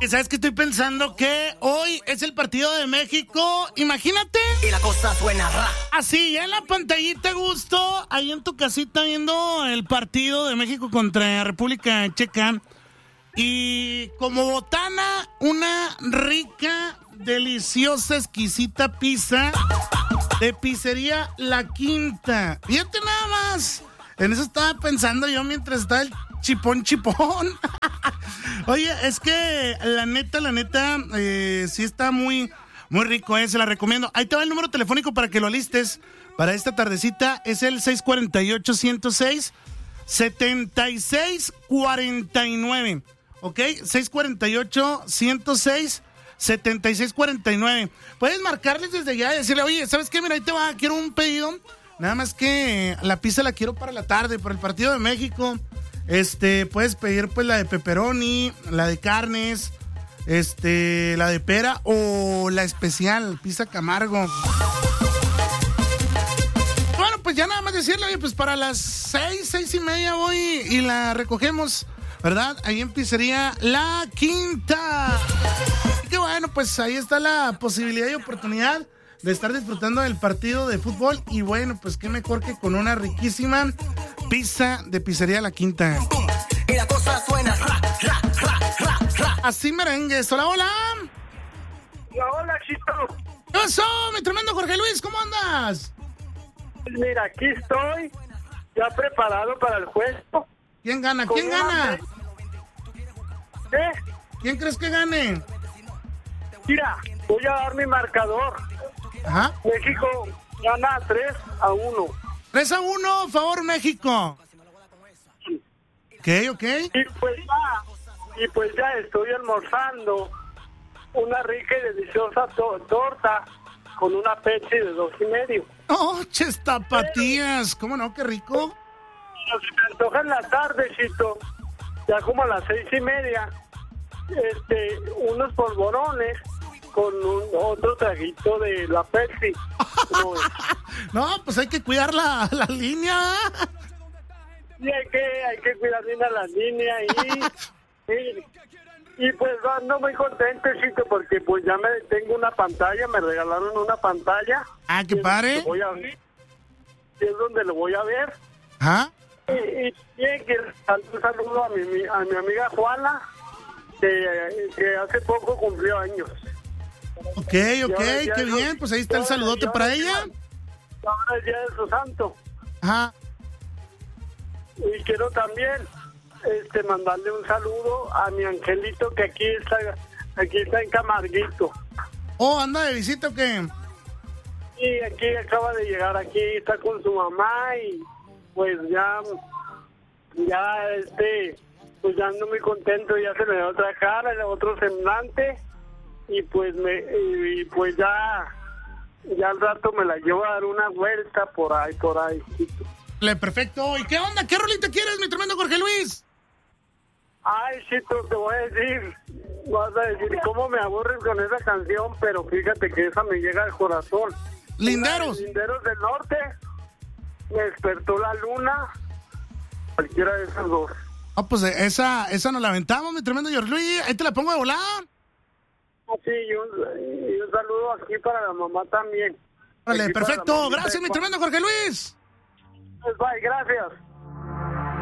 ¿Sabes qué estoy pensando? Que hoy es el partido de México. Imagínate. Y la cosa suena ra. Así, ya en la pantallita, gusto, ahí en tu casita viendo el partido de México contra República Checa. Y como botana, una rica, deliciosa, exquisita pizza de pizzería La Quinta. Fíjate nada más. En eso estaba pensando yo mientras estaba el chipón. Oye, es que la neta, sí está muy, muy rico, se la recomiendo. Ahí te va el número telefónico para que lo alistes para esta tardecita. Es el 648-106-7649. ¿Ok? 648-106-7649. Puedes marcarles desde ya y decirle, oye, ¿sabes qué? Mira, ahí te va, quiero un pedido. Nada más que la pizza la quiero para la tarde, para el partido de México. Puedes pedir pues la de pepperoni, la de carnes, la de pera o la especial, pizza Camargo. Bueno, pues ya nada más decirle, oye, pues para las 6:30 voy y la recogemos, ¿verdad? Ahí en pizzería La Quinta. Y que bueno, pues ahí está la posibilidad y oportunidad de estar disfrutando del partido de fútbol. Y bueno, pues qué mejor que con una riquísima pizza de pizzería La Quinta. Y la cosa suena ra, ra, ra, ra, ra. Así merengues. Hola, hola. Hola, Chito. ¿Qué pasó, mi tremendo Jorge Luis? ¿Cómo andas? Mira, aquí estoy, ya preparado para el juego. ¿Quién gana? ¿Quién gana? ¿Qué? ¿Quién crees que gane? Mira, voy a dar mi marcador. Ajá. México gana 3-1. 3-1, favor México. Ok. Y pues ya estoy almorzando una rica y deliciosa torta con una Pepsi de 2.5. ¡Oh, tapatías! ¿Cómo no? ¡Qué rico! Se me antoja en la tarde, Chito, ya como a las 6:30, unos polvorones con otro traguito de la Pepsi. No, pues hay que cuidar la línea. Sí, hay que cuidar bien a la línea y pues ando muy contento, Chito, porque pues ya tengo una pantalla, me regalaron una pantalla. Ah, qué padre. Voy a ver, y es donde lo voy a ver. ¿Ah? Y quiero dar un saludo a mi amiga Juana, que hace poco cumplió años. Ok, qué bien, pues ahí está el saludote para ella. Ahora es Día de su Santo. Ajá. Y quiero también mandarle un saludo a mi angelito que aquí está en Camarguito. Oh, ¿anda de visita o qué? Y aquí acaba de llegar, aquí está con su mamá y pues ya pues ya ando muy contento, ya se me da otra cara, otro semblante y pues ya al rato me la llevo a dar una vuelta por ahí. Perfecto. ¿Y qué onda? ¿Qué rolita quieres, mi tremendo Jorge Luis? Ay, Chito, te voy a decir, vas a decir cómo me aburren con esa canción, pero fíjate que esa me llega al corazón. Linderos. Linderos del Norte, me despertó la luna, cualquiera de esas dos. Ah, pues esa nos la aventamos, mi tremendo Jorge Luis. Ahí te la pongo de volada. Sí, y un saludo aquí para la mamá también. Vale, perfecto. Gracias, mi tremendo Jorge Luis. Pues bye, gracias.